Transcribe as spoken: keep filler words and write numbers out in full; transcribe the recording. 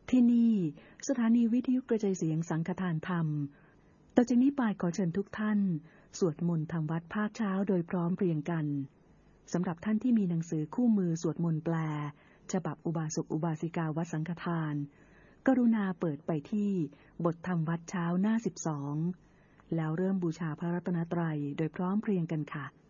ที่นี่สถานีวิทยุกระจายเสียงสังฆทานธรรมต่อจากนี้ไปขอเชิญทุกท่านสวดมนต์ทำวัดภาคเช้าโดยพร้อมเพรียงกันสำหรับท่านที่มีหนังสือคู่มือสวดมนต์แปลฉบับอุบาสกอุบาสิกาวัดสังฆทานกรุณาเปิดไปที่บทธรรมวัดเช้าหน้าสิบสองแล้วเริ่มบูชาพระรัตนตรัยโดยพร้อมเพรียงกันค่ะ